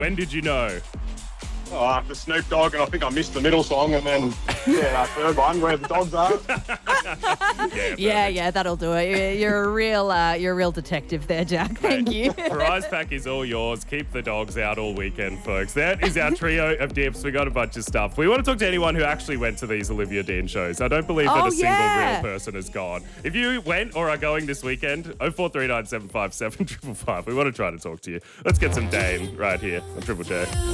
When did you know? Oh, after Snoop Dogg, and I think I missed the middle song, and then, that third one where the dogs are. Yeah, that'll do it. You're a real detective there, Jack. Thank you. Prize pack is all yours. Keep the dogs out all weekend, folks. That is our trio of dips. We got a bunch of stuff. We want to talk to anyone who actually went to these Olivia Dean shows. I don't believe that a single real person has gone. If you went or are going this weekend, 0439 757 555. We want to try to talk to you. Let's get some Dane right here on Triple J.